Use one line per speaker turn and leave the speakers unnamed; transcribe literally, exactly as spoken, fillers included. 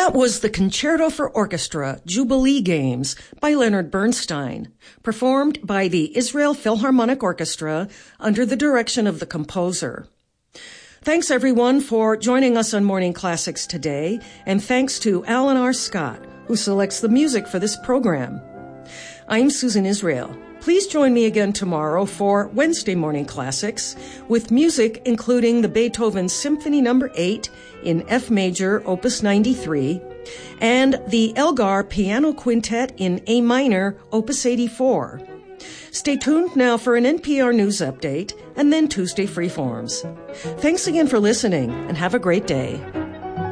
That was the Concerto for Orchestra Jubilee Games by Leonard Bernstein, performed by the Israel Philharmonic Orchestra under the direction of the composer. Thanks, everyone, for joining us on Morning Classics today, and thanks to Alan R. Scott, who selects the music for this program. I'm Susan Israel. Please join me again tomorrow for Wednesday Morning Classics with music including the Beethoven Symphony Number eight in F major, Opus ninety-three, and the Elgar Piano Quintet in A minor, Opus eighty-four. Stay tuned now for an N P R News update and then Tuesday Freeforms. Thanks again for listening and have a great day.